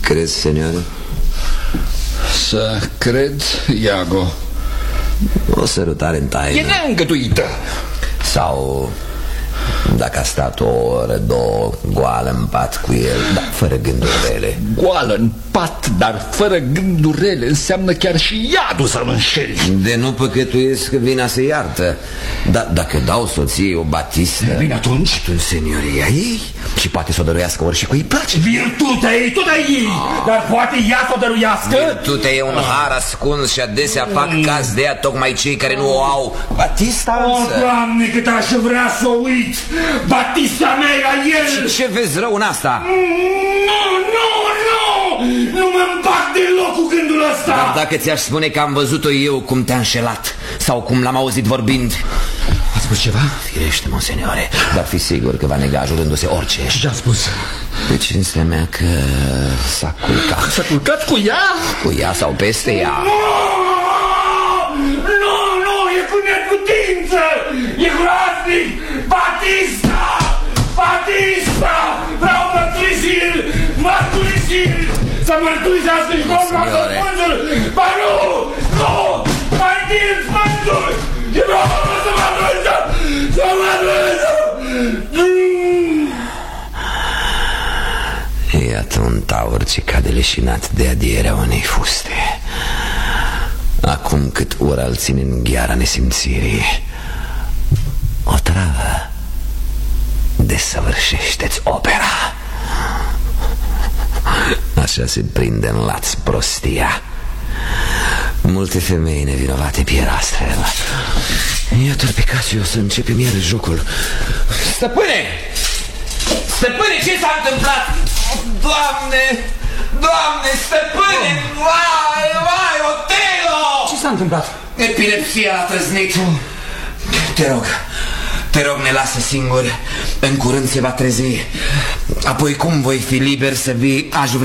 Crezi, seniore? Să cred, Iago. O sărutare în taină. E neîngăduită. Sau dacă a stat o oră, două, goală în pat cu el, dar fără gânduri rele. Goală în pat, dar fără gânduri rele înseamnă chiar și iadul să-l înșeli. De nu păcătuiesc că vina se iartă. Dar dacă dau soției o batistă, bine, atunci senioria ei și poate să o dăruiască ori și cu ei place. Virtutea ei, tot a ei, dar poate ea să o dăruiască. Virtutea e un har ascuns și adesea fac caz de ea tocmai cei care nu o au. Batista însă... Doamne, cât aș vrea să o uit. Batista mea era el. Și ce vezi rău în asta? Nu mă-mi bag deloc cu gândul ăsta. Dar dacă ți-aș spune că am văzut-o eu cum te-a înșelat sau cum l-am auzit vorbind... Ați spus ceva? Firește, monseniore, dar fi sigur că va nega jurându-se orice. Și ce-a spus? Pe cinstea mea că s-a culcat. S-a culcat cu ea? Cu ea sau peste ea? Nu, e cu neputință. E groaznic. Batista, vreau mărturisiri. Să mărturisească și domnul Sfântul. Ba nu, mai din Sfântul. Și vreau să mărturisă. Iată un taur ce cade leșinat de adierea unei fuste. Acum cât ura îl ține în gheara nesimțirii, o travă desăvârșește-ți opera. Așa se prinde în laț prostia. Multe femei nevinovate pierd astfel. Iată-l pe Casio să începem iar jocul. Stăpâne! Stăpâne, ce s-a întâmplat? Doamne, stăpâne! Vai, Otelo! Ce s-a întâmplat? Epilepsia a trăznit. Te rog, ne lasă singuri. În curând se va trezi. Apoi cum voi fi liber să vii? Aș vrea